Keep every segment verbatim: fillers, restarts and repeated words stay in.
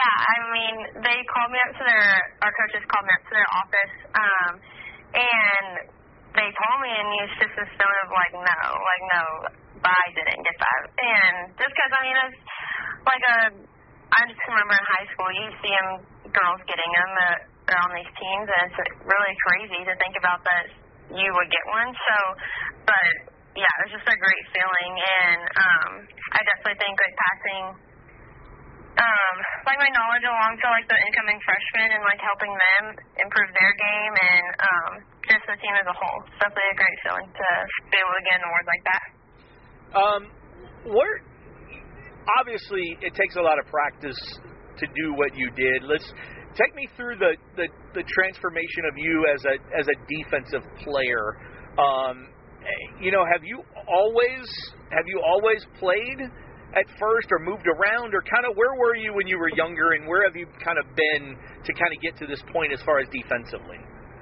Yeah, I mean, they called me up to their, our coaches called me up to their office, um, and they told me, and it's just this tone of, like, no, like, no, I didn't get that. And just because, I mean, it's like a, I just remember in high school, you see them, girls getting them that are on these teams, and it's really crazy to think about that you would get one. So, but, yeah, it was just a great feeling, and um, I definitely think, like, passing, um, like, my knowledge along to, like, the incoming freshmen and, like, helping them improve their game and um, just the team as a whole. It's definitely a great feeling to be able to get an award like that. Um, where, obviously, it takes a lot of practice to do what you did. Let's take me through the, the, the transformation of you as a as a defensive player. Um, you know, have you always have you always played at first, or moved around, or kind of where were you when you were younger, and where have you kind of been to kind of get to this point as far as defensively?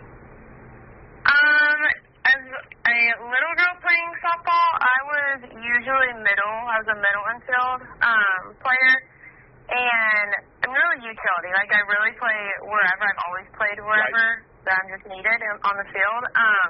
Um, as a little girl playing softball, I was usually middle. I was a middle infield um, player, and I'm really utility. Like, I really play wherever. I've always played wherever right. that I'm just needed on the field. Um,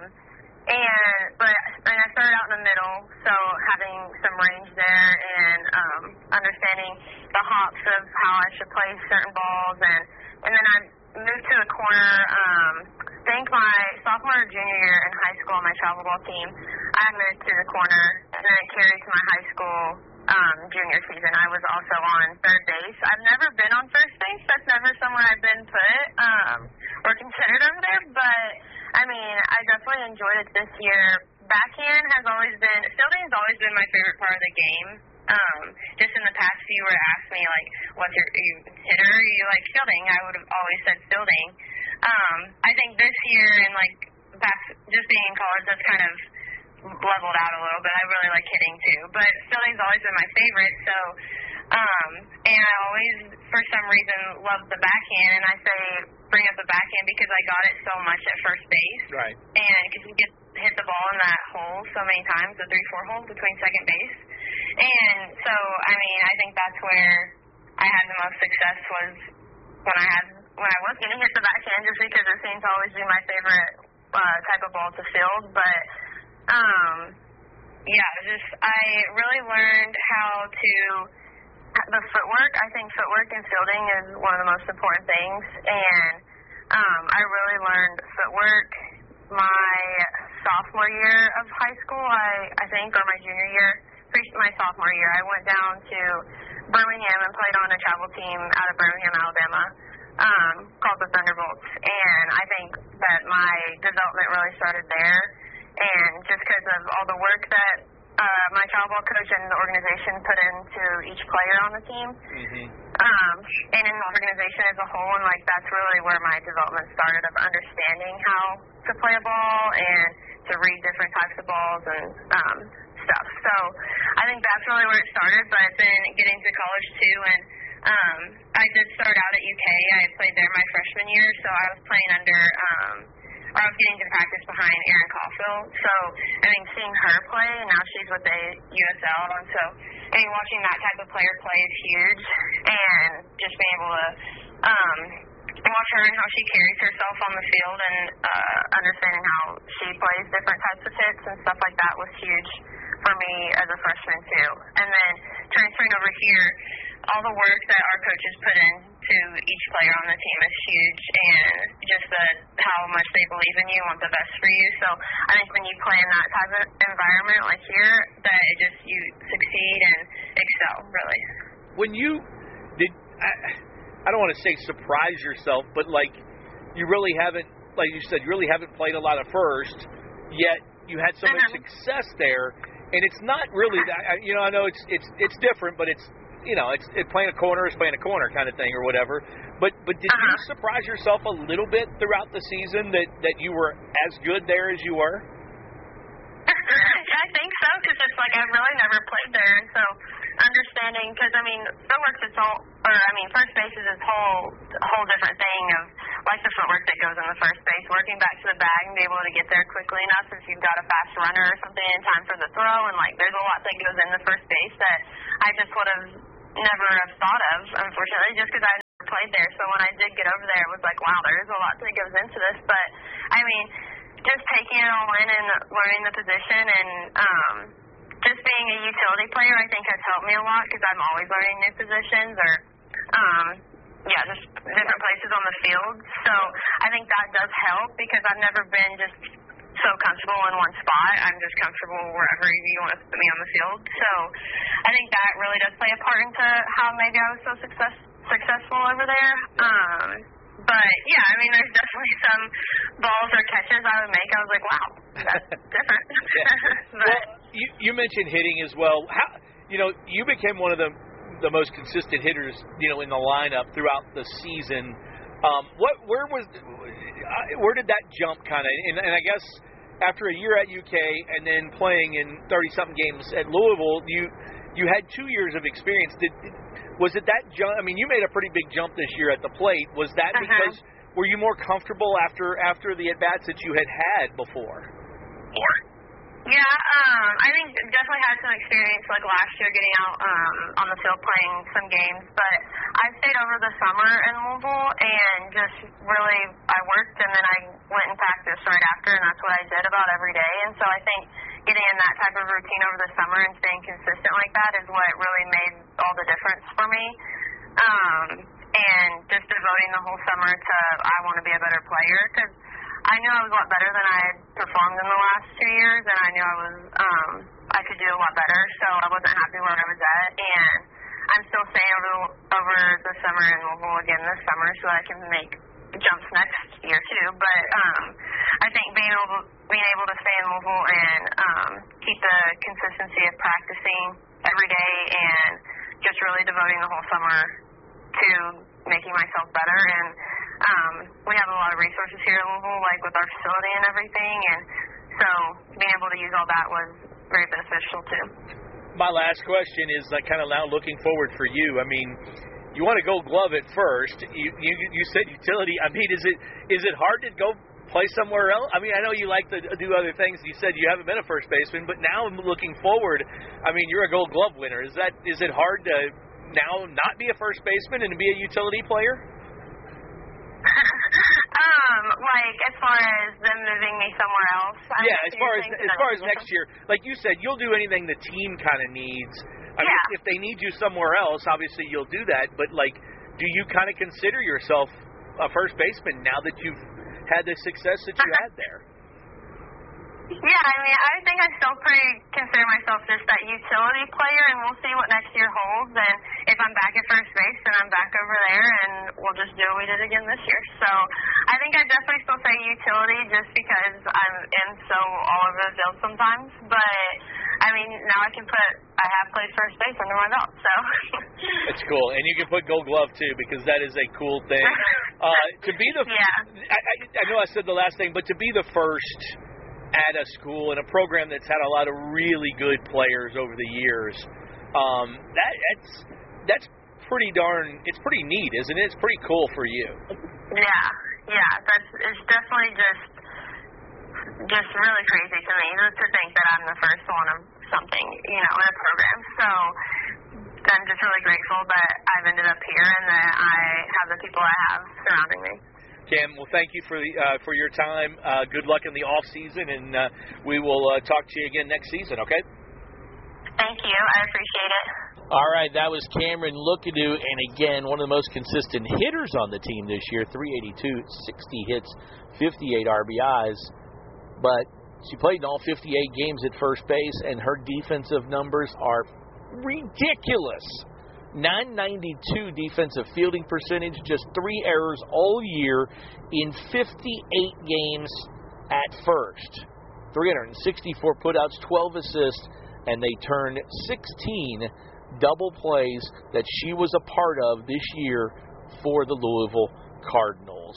and but and I started out in the middle, so having some range there and um, understanding the hops of how I should play certain balls, and and then I moved to the corner. Um, I think my sophomore or junior year in high school on my travel ball team, I moved to the corner, and then it carried to my high school um, junior season. I was also on third base. I've never been on first base. That's never somewhere I've been put um, or considered over there. But, I mean, I definitely enjoyed it this year. Backhand has always been, fielding has always been my favorite part of the game. Um, just in the past, if you were to ask me, like, what's your, are you hitter or you like fielding, I would have always said fielding. Um, I think this year and, like, past, just being in college, that's kind of leveled out a little bit. I really like hitting, too. But fielding's always been my favorite, so, um, and I always, for some reason, loved the backhand, and I say bring up the backhand because I got it so much at first base. Right. And because you get hit the ball in that hole so many times, the three four hole between second base. And so, I mean, I think that's where I had the most success was when I had when I was getting hit the backhand, just because it seems to always be my favorite uh, type of ball to field. But um, yeah, just I really learned how to the footwork. I think footwork in fielding is one of the most important things, and um, I really learned footwork my sophomore year of high school. I I think, or my junior year. My sophomore year, I went down to Birmingham and played on a travel team out of Birmingham, Alabama, um, called the Thunderbolts. And I think that my development really started there. And just because of all the work that uh, my travel ball coach and the organization put into each player on the team, mm-hmm. um, and in the organization as a whole, and like that's really where my development started of understanding how to play a ball and to read different types of balls and um, stuff. So I think that's really where it started, but then getting to college too, and um, I did start out at U K. I played there my freshman year, so I was playing under, um, or I was getting to practice behind Erin Caulfield. So I mean, seeing her play, and now she's with the U S L, and so I mean, watching that type of player play is huge, and just being able to um, watch her and how she carries herself on the field, and uh, understanding how she plays different types of hits and stuff like that was huge for me as a freshman too. And then transferring over here, all the work that our coaches put into each player on the team is huge, and just the, how much they believe in you and want the best for you. So I think when you play in that type of environment like here, that it just, you succeed and excel, really. When you did, I, I don't want to say surprise yourself, but like you really haven't, like you said, you really haven't played a lot of first, yet you had so much mm-hmm. success there. And it's not really that, you know, I know it's it's it's different, but it's, you know, it's it playing a corner is playing a corner kind of thing or whatever. But but did uh-huh. you surprise yourself a little bit throughout the season that, that you were as good there as you were? I think so, because it's like I've really never played there, and so understanding, because I mean, footwork is all, or I mean, first base is this whole a whole different thing of like the footwork that goes in the first base, working back to the bag and be able to get there quickly enough if you've got a fast runner or something in time for the throw, and like there's a lot that goes into first base that I just would have never have thought of, unfortunately, just because I've played there. So when I did get over there, it was like, wow, there is a lot that goes into this. But, I mean, just taking it all in and learning the position and um, just being a utility player, I think has helped me a lot because I'm always learning new positions or, um, yeah, just different places on the field. So I think that does help because I've never been just so comfortable in one spot. I'm just comfortable wherever you want to put me on the field. So I think that really does play a part into how maybe I was so success, successful over there. Um, but, yeah, I mean, there's definitely some balls or catches I would make. I was like, wow, that's different. but, well, you, you mentioned hitting as well. How, you know, you became one of the the most consistent hitters, you know, in the lineup throughout the season. Um, what, where was, where did that jump kind of? And, and I guess after a year at U K and then playing in thirty-something games at Louisville, you you had two years of experience. Did was it that jump? I mean, you made a pretty big jump this year at the plate. Was that uh-huh. because were you more comfortable after after the at bats that you had had before? Or Yeah, um, I think definitely had some experience like last year getting out um, on the field playing some games, but I stayed over the summer in Louisville and just really I worked and then I went and practiced right after, and that's what I did about every day. And so I think getting in that type of routine over the summer and staying consistent like that is what really made all the difference for me. Um, and just devoting the whole summer to I want to be a better player because I knew I was a lot better than I had performed in the last two years, and I knew I was um, I could do a lot better. So I wasn't happy where I was at, and I'm still staying over over the summer in Louisville again this summer, so I can make jumps next year too. But um, I think being able being able to stay in Louisville and um, keep the consistency of practicing every day and just really devoting the whole summer to making myself better and. Um, we have a lot of resources here in Louisville, like with our facility and everything, and so being able to use all that was very beneficial too. My last question is like kind of now looking forward for you. I mean, you want to Gold Glove at first. You, you you said utility. I mean, is it is it hard to go play somewhere else? I mean, I know you like to do other things. You said you haven't been a first baseman, but now looking forward, I mean, you're a Gold Glove winner. Is that is it hard to now not be a first baseman and be a utility player? um, like as far as them moving me somewhere else. I'm yeah, as far as as far as next year, like you said, you'll do anything the team kind of needs. I yeah. mean, if they need you somewhere else, obviously you'll do that. But like, do you kind of consider yourself a first baseman now that you've had the success that you had there? Yeah, I mean, I think I still pretty consider myself just that utility player, and we'll see what next year holds. And if I'm back at first base, then I'm back over there, and we'll just do what we did again this year. So I think I definitely still say utility just because I'm in so all over the field sometimes. But, I mean, now I can put, I have played first base under my belt, so. That's cool. And you can put Gold Glove, too, because that is a cool thing. Uh, to be the, yeah. I, I, I know I said the last thing, but to be the first at a school and a program that's had a lot of really good players over the years, um, that that's that's pretty darn. It's pretty neat, isn't it? It's pretty cool for you. Yeah, yeah. That's it's definitely just just really crazy to me to think that I'm the first one of something, you know, in a program. So I'm just really grateful that I've ended up here and that I have the people I have surrounding me. Cam, well, thank you for the uh, for your time. Uh, good luck in the off season, and uh, we will uh, talk to you again next season. Okay? Thank you. I appreciate it. All right, that was Cameron Lookadoo, and again, one of the most consistent hitters on the team this year. three eighty-two, sixty hits, fifty-eight R B Is, but she played in all fifty-eight games at first base, and her defensive numbers are ridiculous. nine ninety-two defensive fielding percentage, just three errors all year in fifty-eight games at first. three hundred sixty-four putouts, twelve assists, and they turned sixteen double plays that she was a part of this year for the Louisville Cardinals.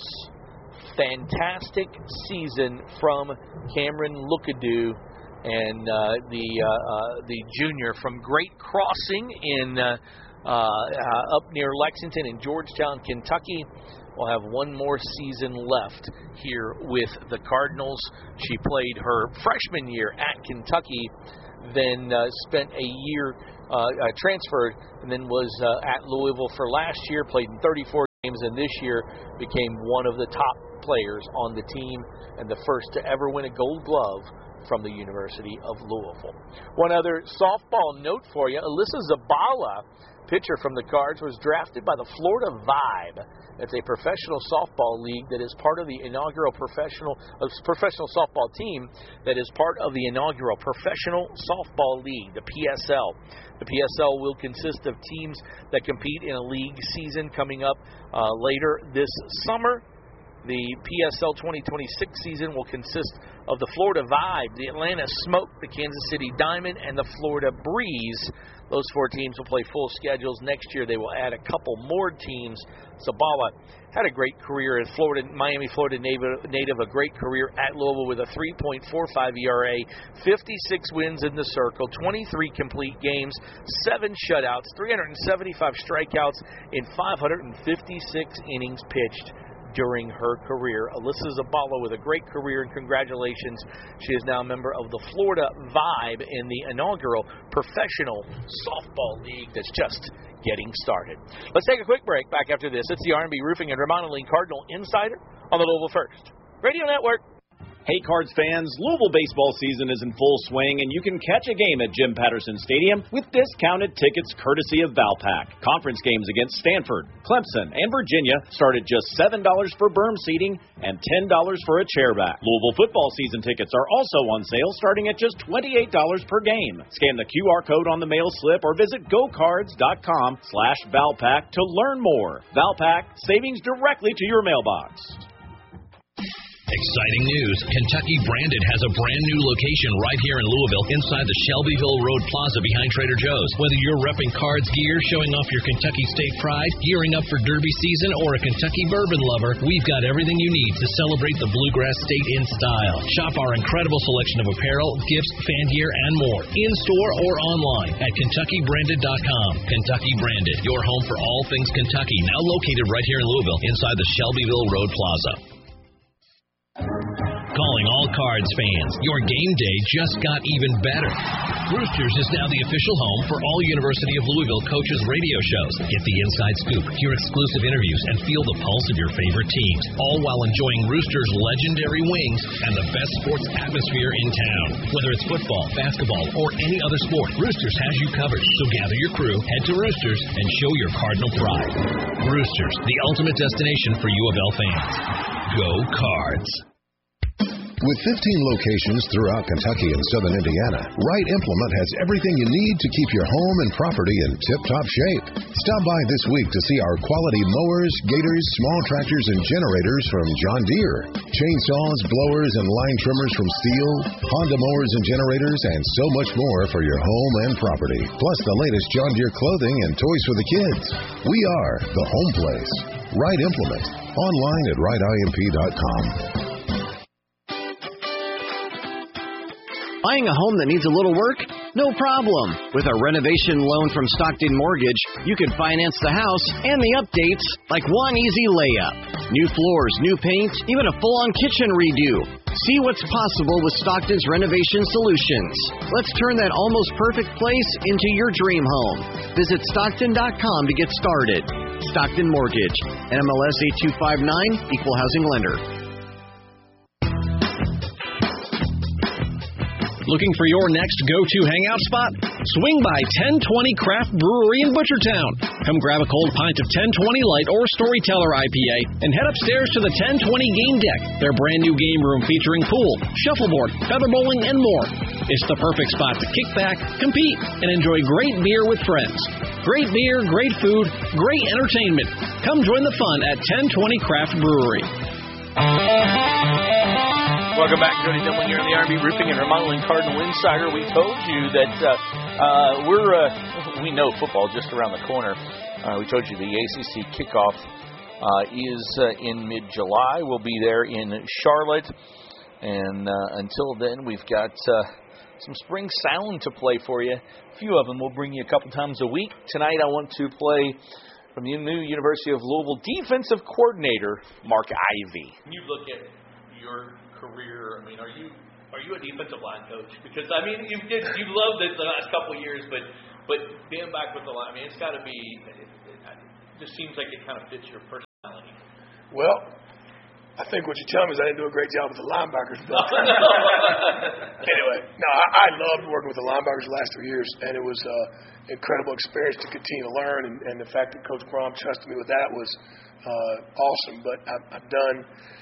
Fantastic season from Cameron Lookadoo, and uh, the uh, uh, the junior from Great Crossing in uh, uh, uh, up near Lexington in Georgetown, Kentucky. Will have one more season left here with the Cardinals. She played her freshman year at Kentucky, then uh, spent a year uh, uh, transferred, and then was uh, at Louisville for last year. Played in thirty-four games, and this year became one of the top players on the team and the first to ever win a Gold Glove from the University of Louisville. One other softball note for you, Alyssa Zabala, pitcher from the Cards, was drafted by the Florida Vibe. It's a professional softball league that is part of the inaugural professional uh, professional softball team that is part of the inaugural Professional Softball League, the P S L. The P S L will consist of teams that compete in a league season coming up uh, later this summer. The P S L twenty twenty-six season will consist of the Florida Vibe, the Atlanta Smoke, the Kansas City Diamond, and the Florida Breeze. Those four teams will play full schedules. Next year they will add a couple more teams. Zabala had a great career in Florida, Miami, Florida native, native, a great career at Louisville with a three point four five E R A, fifty-six wins in the circle, twenty-three complete games, seven shutouts, three hundred seventy-five strikeouts in five hundred fifty-six innings pitched during her career. Alyssa Zabala with a great career, and congratulations. She is now a member of the Florida Vibe in the inaugural Professional Softball League that's just getting started. Let's take a quick break. Back after this, it's the R and B Roofing and Remodeling Cardinal Insider on the Louisville First Radio Network. Hey, Cards fans, Louisville baseball season is in full swing, and you can catch a game at Jim Patterson Stadium with discounted tickets courtesy of Valpak. Conference games against Stanford, Clemson, and Virginia start at just seven dollars for berm seating and ten dollars for a chairback. Louisville football season tickets are also on sale starting at just twenty-eight dollars per game. Scan the Q R code on the mail slip or visit gocards.com slash Valpak to learn more. Valpak, savings directly to your mailbox. Exciting news. Kentucky Branded has a brand new location right here in Louisville inside the Shelbyville Road Plaza behind Trader Joe's. Whether you're repping Cards gear, showing off your Kentucky State pride, gearing up for Derby season, or a Kentucky bourbon lover, we've got everything you need to celebrate the Bluegrass State in style. Shop our incredible selection of apparel, gifts, fan gear, and more in-store or online at Kentucky Branded dot com. Kentucky Branded, your home for all things Kentucky, now located right here in Louisville inside the Shelbyville Road Plaza. Calling all Cards fans, your game day just got even better. Roosters is now the official home for all University of Louisville coaches' radio shows. Get the inside scoop, hear exclusive interviews, and feel the pulse of your favorite teams, all while enjoying Roosters' legendary wings and the best sports atmosphere in town. Whether it's football, basketball, or any other sport, Roosters has you covered. So gather your crew, head to Roosters, and show your Cardinal pride. Roosters, the ultimate destination for U of L fans. Go Cards. With fifteen locations throughout Kentucky and southern Indiana, Wright Implement has everything you need to keep your home and property in tip-top shape. Stop by this week to see our quality mowers, gators, small tractors, and generators from John Deere. Chainsaws, blowers, and line trimmers from Steel, Honda mowers and generators, and so much more for your home and property. Plus the latest John Deere clothing and toys for the kids. We are the home place. Wright Implement. Online at wright I M P dot com. Buying a home that needs a little work? No problem. With a renovation loan from Stockton Mortgage, you can finance the house and the updates like one easy layup. New floors, new paint, even a full-on kitchen redo. See what's possible with Stockton's renovation solutions. Let's turn that almost perfect place into your dream home. Visit Stockton dot com to get started. Stockton Mortgage, N M L S eight two five nine, Equal Housing Lender. Looking for your next go-to hangout spot? Swing by ten twenty Craft Brewery in Butchertown. Come grab a cold pint of ten twenty Light or Storyteller I P A and head upstairs to the ten twenty Game Deck, their brand new game room featuring pool, shuffleboard, feather bowling, and more. It's the perfect spot to kick back, compete, and enjoy great beer with friends. Great beer, great food, great entertainment. Come join the fun at ten twenty Craft Brewery. Welcome back, Jody Dimling here in the R and B Roofing and Remodeling Cardinal Insider. We told you that uh, uh, we're uh, we know football just around the corner. Uh, we told you the A C C kickoff uh, is uh, in mid-July. We'll be there in Charlotte, and uh, until then, we've got uh, some spring sound to play for you. A few of them we'll bring you a couple times a week. Tonight, I want to play from the new University of Louisville defensive coordinator Mark Ivey. You look at your career, I mean, are you are you a defensive line coach? Because I mean, you did you loved it the last couple of years, but but being back with the line, I mean, it's got to be. It, it, it just seems like it kind of fits your personality. Well, I think what you're telling me is I didn't do a great job with the linebackers. But anyway, no, I, I loved working with the linebackers the last three years, and it was an uh, incredible experience to continue to learn. And, and the fact that Coach Grom trusted me with that was uh, awesome. But I've, I've done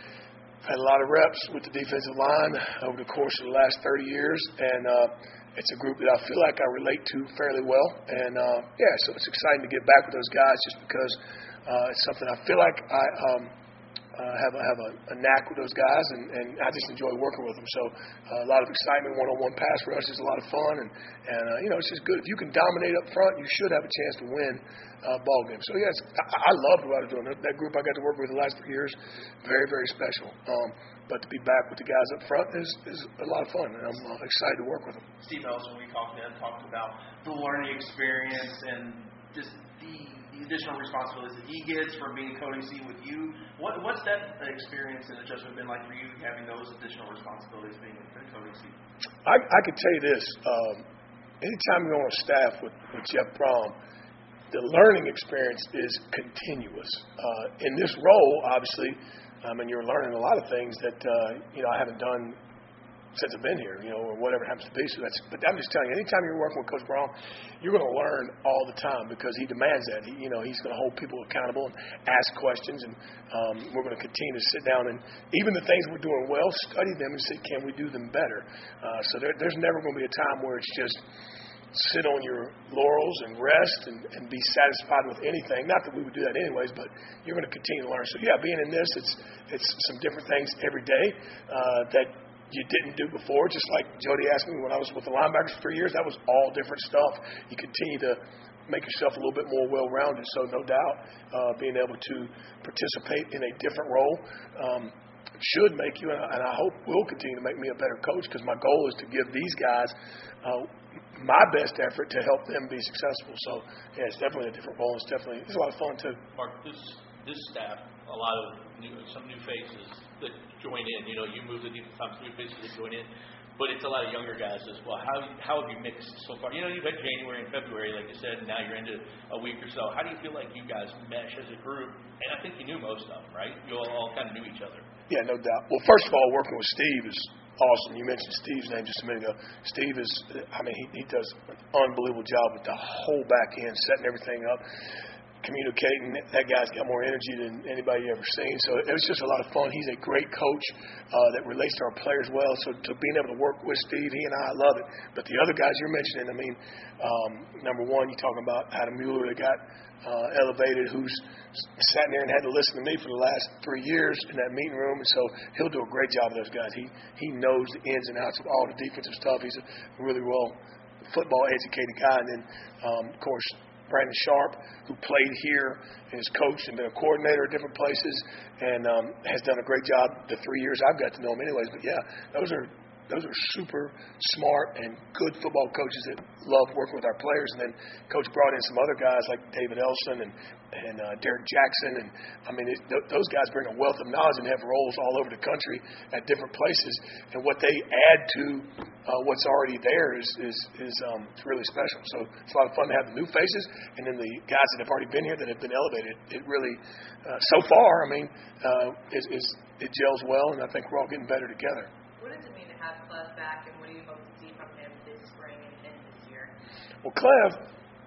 had a lot of reps with the defensive line over the course of the last thirty years, and uh, it's a group that I feel like I relate to fairly well. And uh, yeah, so it's exciting to get back with those guys just because uh, it's something I feel like I. Um, Uh, have a, have a, a knack with those guys, and, and I just enjoy working with them. So uh, a lot of excitement, one-on-one pass rush is a lot of fun, and, and uh, you know, it's just good. If you can dominate up front, you should have a chance to win uh, ball games. So, yes, I, I loved what I was doing. That group I got to work with the last three years, very, very special. Um, but to be back with the guys up front is, is a lot of fun, and I'm uh, excited to work with them. Steve Nelson, we talked to him, talked about the learning experience and just the the additional responsibilities that he gets from being co-D C with you. What, what's that experience and adjustment been like for you, having those additional responsibilities being the co-D C? I, I can tell you this. Um, anytime you're on a staff with, with Jeff Brohm, the learning experience is continuous. Uh, in this role, obviously, I mean, you're learning a lot of things that, uh, you know, I haven't done since I've been here, you know, or whatever it happens to be. So that's, but I'm just telling you, anytime you're working with Coach Brown, you're going to learn all the time because he demands that. He, you know, he's going to hold people accountable and ask questions, and um, we're going to continue to sit down and even the things we're doing well, study them and say, can we do them better? Uh, so there, there's never going to be a time where it's just sit on your laurels and rest and, and be satisfied with anything. Not that we would do that anyways, but you're going to continue to learn. So yeah, being in this, it's it's some different things every day uh, that you didn't do before. Just like Jody asked me when I was with the linebackers for three years, that was all different stuff. You continue to make yourself a little bit more well-rounded. So no doubt, uh, being able to participate in a different role um, should make you, and I, and I hope will continue to make me a better coach, because my goal is to give these guys uh, my best effort to help them be successful. So yeah, it's definitely a different role. It's definitely it's a lot of fun too. Mark, this this staff, a lot of new, some new faces that join in. You know, you move the defense, some new faces that join in, but it's a lot of younger guys as well. How how have you mixed so far? You know, you've had January and February, like you said, and now you're into a week or so. How do you feel like you guys mesh as a group? And I think you knew most of them, right? You all, all kind of knew each other. Yeah, no doubt. Well, first of all, working with Steve is awesome. You mentioned Steve's name just a minute ago. Steve is, I mean, he, he does an unbelievable job with the whole back end, setting everything up, communicating. That guy's got more energy than anybody you've ever seen. So it was just a lot of fun. He's a great coach uh, that relates to our players well. So to being able to work with Steve, he and I, I love it. But the other guys you're mentioning, I mean, um, number one, you're talking about Adam Mueller that got uh, elevated, who's sat there and had to listen to me for the last three years in that meeting room. And so he'll do a great job with those guys. He, he knows the ins and outs of all the defensive stuff. He's a really well football-educated guy. And then, um, of course, Brandon Sharp, who played here and has coached and been a coordinator at different places and um, has done a great job the three years I've got to know him anyways. But, yeah, those are those are super smart and good football coaches that love working with our players. And then Coach brought in some other guys like David Elson and, and uh, Derek Jackson. And, I mean, it, th- those guys bring a wealth of knowledge and have roles all over the country at different places. And what they add to uh, what's already there is, is, is um, it's really special. So it's a lot of fun to have the new faces and then the guys that have already been here that have been elevated. It really, uh, so far, I mean, uh, is, is it gels well, and I think we're all getting better together. What does it mean to have Clev back, and what do you hope to see from him this spring and, and this year? Well, Clev,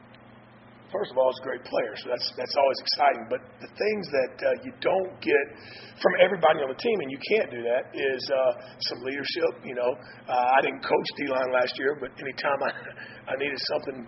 first of all, is a great player, so that's that's always exciting. But the things that uh, you don't get from everybody on the team, and you can't do that, is uh, some leadership. You know, uh, I didn't coach D-line last year, but anytime I, I needed something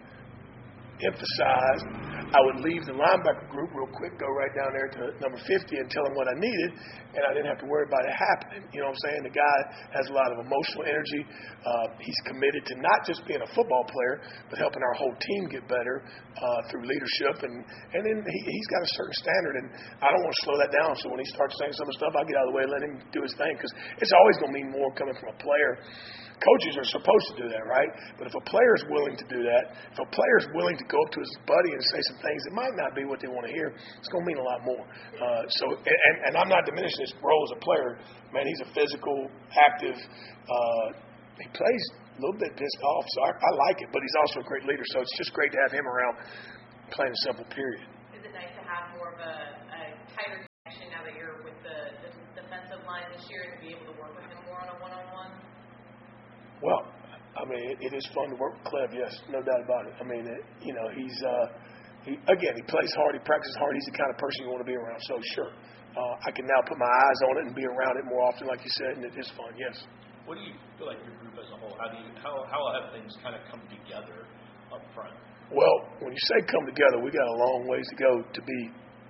emphasized, I would leave the linebacker group real quick, go right down there to number fifty and tell them what I needed, and I didn't have to worry about it happening. You know what I'm saying? The guy has a lot of emotional energy. Uh, he's committed to not just being a football player, but helping our whole team get better uh, through leadership. And, and then he, he's got a certain standard, and I don't want to slow that down. So when he starts saying some of the stuff, I get out of the way and let him do his thing, because it's always going to mean more coming from a player. Coaches are supposed to do that, right? But if a player is willing to do that, if a player is willing to go up to his buddy and say some things that might not be what they want to hear, it's going to mean a lot more. Uh, so, and, and I'm not diminishing his role as a player. Man, he's a physical, active. Uh, he plays a little bit pissed off, so I, I like it. But he's also a great leader, so it's just great to have him around, plain and simple. Period. Is it nice to have more of a, a tighter connection now that you're with line this year to be able to work with him more on a one-on-one? Well, I mean, it, it is fun to work with Cleb, yes, no doubt about it. I mean, it, you know, he's, uh, he again, he plays hard, he practices hard, he's the kind of person you want to be around, so sure. Uh, I can now put my eyes on it and be around it more often, like you said, and it is fun, yes. What do you feel like your group as a whole, how do you, how, how have things kind of come together up front? Well, when you say come together, we got a long ways to go to be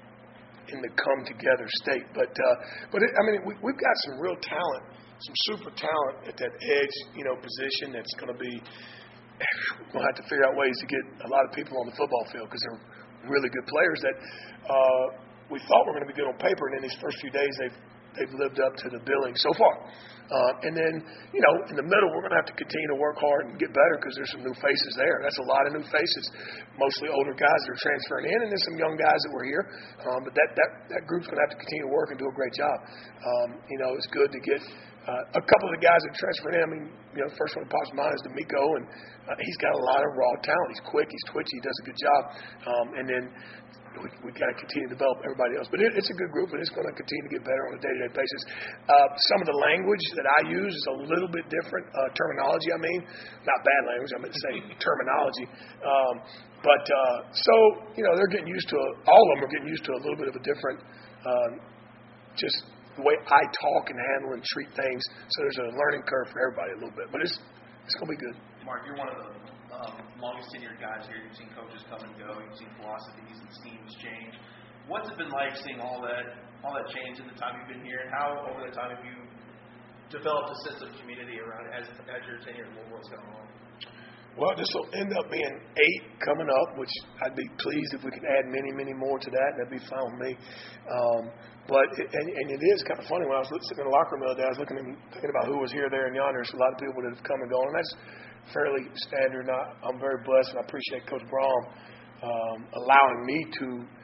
in the come together state. But, uh, but it, I mean, we, we've got some real talent, some super talent at that edge, you know, position that's going to be, we'll have to figure out ways to get a lot of people on the football field because they're really good players that uh, we thought were going to be good on paper, and in these first few days they've they've lived up to the billing so far. Uh, and then, you know, in the middle, we're going to have to continue to work hard and get better because there's some new faces there. That's a lot of new faces, mostly older guys that are transferring in, and then some young guys that were here. Um, but that, that, that group's going to have to continue to work and do a great job. Um, you know, it's good to get uh, a couple of the guys that transferred in. I mean, you know, the first one that pops to mind is D'Amico, and uh, he's got a lot of raw talent. He's quick, he's twitchy, he does a good job. Um, and then we, we've got to continue to develop everybody else. But it, it's a good group, and it's going to continue to get better on a day-to-day basis. Uh, some of the language that I use is a little bit different. Uh, terminology, I mean. Not bad language, I meant to say terminology. Um, but uh, so, you know, they're getting used to, a, all of them are getting used to a little bit of a different, um, just the way I talk and handle and treat things. So there's a learning curve for everybody a little bit. But it's it's going to be good. Mark, you're one of the um, longest tenured guys here. You've seen coaches come and go. You've seen philosophies and schemes change. What's it been like seeing all that all that change in the time you've been here, and how over the time have you developed a sense of community around it as, as your tenure at Louisville has gone on? Well, this will end up being eight coming up, which I'd be pleased if we could add many, many more to that. That'd be fine with me. Um, but it, and, and it is kind of funny. When I was sitting in the locker room the other day, I was looking and thinking about who was here, there, and yonder. There's a lot of people that have come and gone, and that's fairly standard. And I, I'm very blessed, and I appreciate Coach Braun um, allowing me to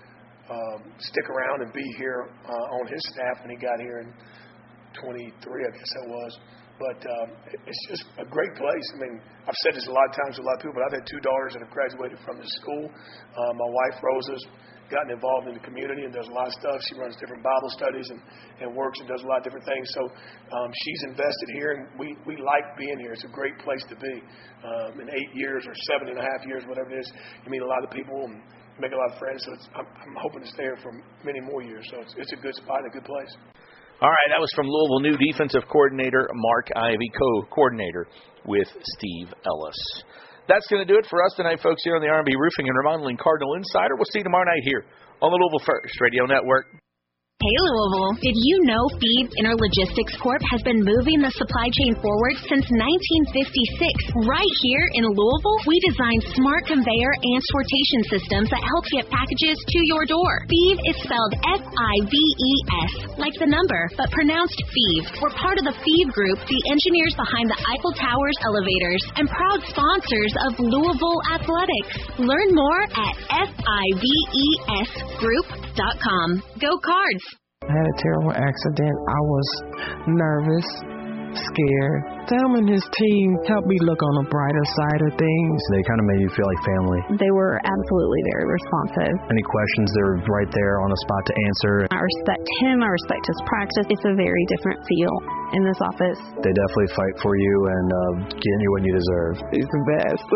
um, stick around and be here uh, on his staff when he got here in twenty-three, I guess that was. But um, it's just a great place. I mean, I've said this a lot of times to a lot of people, but I've had two daughters that have graduated from this school. Uh, my wife, Rosa's gotten involved in the community and does a lot of stuff. She runs different Bible studies and, and works and does a lot of different things. So um, she's invested here, and we, we like being here. It's a great place to be. Um, in eight years or seven and a half years, whatever it is, you meet a lot of people and make a lot of friends. So it's, I'm, I'm hoping to stay here for many more years. So it's, it's a good spot and a good place. All right, that was from Louisville new defensive coordinator Mark Ivey, co-coordinator with Steve Ellis. That's going to do it for us tonight, folks, here on the R and B Roofing and Remodeling Cardinal Insider. We'll see you tomorrow night here on the Louisville First Radio Network. Hey, Louisville. Did you know Feed Interlogistics Corp has been moving the supply chain forward since nineteen fifty-six? Right here in Louisville, we designed smart conveyor and sortation systems that help get packages to your door. Feed is spelled F I V E S, like the number, but pronounced Feed. We're part of the Feed Group, the engineers behind the Eiffel Towers elevators, and proud sponsors of Louisville Athletics. Learn more at F I V E S group dot com. Go Cards! I had a terrible accident. I was nervous, scared. Sam and his team helped me look on the brighter side of things. They kind of made you feel like family. They were absolutely very responsive. Any questions, they're right there on the spot to answer. I respect him. I respect his practice. It's a very different feel in this office. They definitely fight for you and uh, getting you what you deserve. He's the best.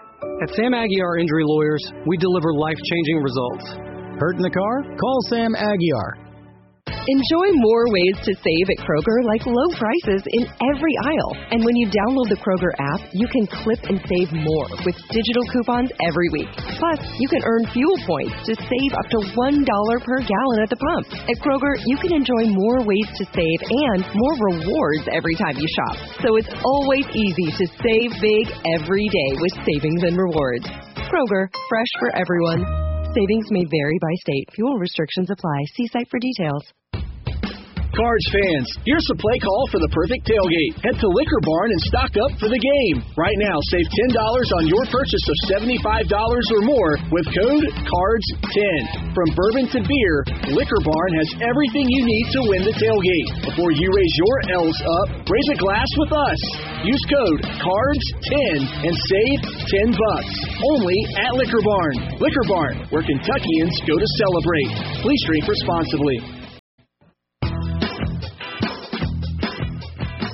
At Sam Aguiar Injury Lawyers, we deliver life-changing results. Hurt in the car? Call Sam Aguiar. Enjoy more ways to save at Kroger, like low prices in every aisle. And when you download the Kroger app, you can clip and save more with digital coupons every week. Plus, you can earn fuel points to save up to one dollar per gallon at the pump. At Kroger, you can enjoy more ways to save and more rewards every time you shop. So it's always easy to save big every day with savings and rewards. Kroger, fresh for everyone. Savings may vary by state. Fuel restrictions apply. See site for details. Cards fans, here's the play call for the perfect tailgate. Head to Liquor Barn and stock up for the game. Right now, save ten dollars on your purchase of seventy-five dollars or more with code cards ten. From bourbon to beer, Liquor Barn has everything you need to win the tailgate. Before you raise your L's up, raise a glass with us. Use code cards ten and save ten bucks. Only at Liquor Barn. Liquor Barn, where Kentuckians go to celebrate. Please drink responsibly.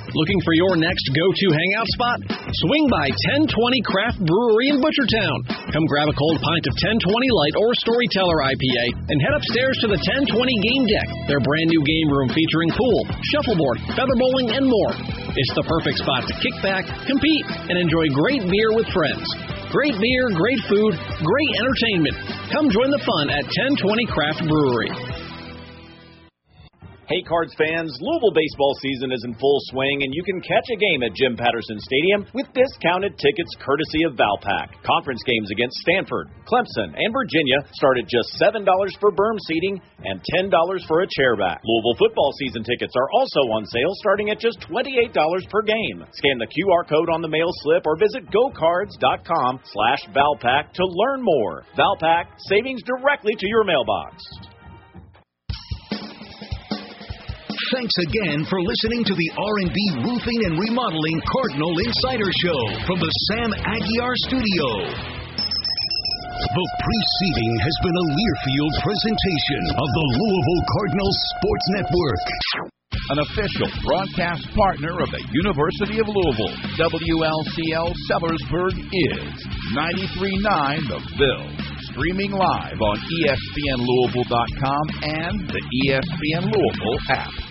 Looking for your next go-to hangout spot? Swing by ten twenty Craft Brewery in Butchertown. Come grab a cold pint of ten twenty Light or Storyteller I P A and head upstairs to the ten twenty Game Deck, their brand new game room featuring pool, shuffleboard, feather bowling, and more. It's the perfect spot to kick back, compete, and enjoy great beer with friends. Great beer, great food, great entertainment. Come join the fun at ten twenty Craft Brewery. Hey, Cards fans, Louisville baseball season is in full swing, and you can catch a game at Jim Patterson Stadium with discounted tickets courtesy of Valpak. Conference games against Stanford, Clemson, and Virginia start at just seven dollars for berm seating and ten dollars for a chairback. Louisville football season tickets are also on sale starting at just twenty-eight dollars per game. Scan the Q R code on the mail slip or visit gocards.com slash Valpak to learn more. Valpak, savings directly to your mailbox. Thanks again for listening to the R and B Roofing and Remodeling Cardinal Insider Show from the Sam Aguiar Studio. The preceding has been a Learfield presentation of the Louisville Cardinals Sports Network. An official broadcast partner of the University of Louisville, W L C L Sellersburg is ninety-three point nine The Ville. Streaming live on E S P N Louisville dot com and the E S P N Louisville app.